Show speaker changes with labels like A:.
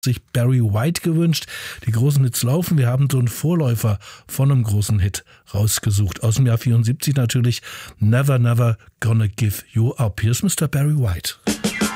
A: sich Barry White gewünscht. Die großen Hits laufen. Wir haben so einen Vorläufer von einem großen Hit rausgesucht. Aus dem Jahr 74 natürlich. Never, never gonna give you up. Hier ist Mr. Barry White.